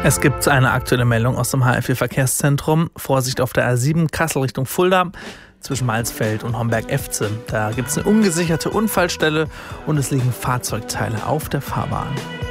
Es gibt eine aktuelle Meldung aus dem HR4-Verkehrszentrum. Vorsicht auf der A7 Kassel Richtung Fulda zwischen Malsfeld und Homberg-Efze. Da gibt es eine ungesicherte Unfallstelle und es liegen Fahrzeugteile auf der Fahrbahn.